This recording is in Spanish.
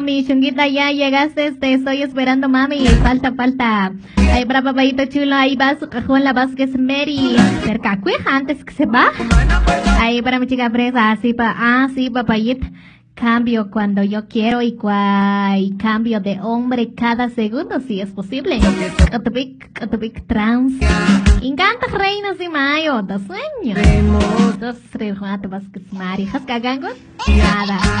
Mi chunguita, ya llegaste, te estoy esperando, mami. Falta. Ahí para papayito chulo, ahí va su cajón, la Vázquez Mary. Cerca, cuija, antes que se va. Ahí para mi chica fresa, sí, papayita. Cambio cuando yo quiero y cambio de hombre cada segundo, si es posible. Cotopic trans. Encanta reinos y mayo, dos sueños. Dos, tres, cuatro, Vázquez Mary. ¿Has cagangos? Nada.